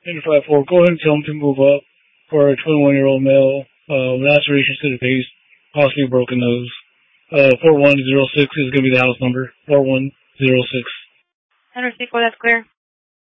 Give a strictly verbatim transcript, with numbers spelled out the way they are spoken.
Number five four, go ahead and tell him to move up for a twenty-one-year-old male, uh, with lacerations to the face, possibly a broken nose. Uh, four one zero six is going to be the house number. four one zero six. Henry four, that's clear.